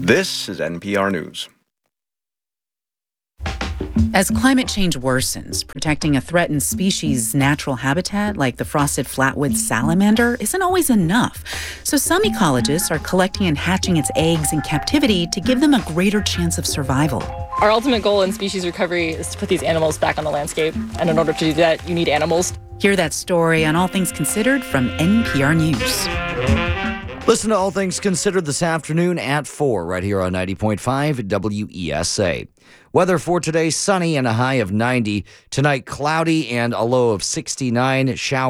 This is NPR News. As climate change worsens, protecting a threatened species' natural habitat like the frosted flatwood salamander isn't always enough. So some ecologists are collecting and hatching its eggs in captivity to give them a greater chance of survival. Our ultimate goal in species recovery is to put these animals back on the landscape. And in order to do that, you need animals. Hear that story on All Things Considered from NPR News. Listen to All Things Considered this afternoon at 4 right here on 90.5 WESA. Weather for today, sunny and a high of 90. Tonight, cloudy and a low of 69. Showers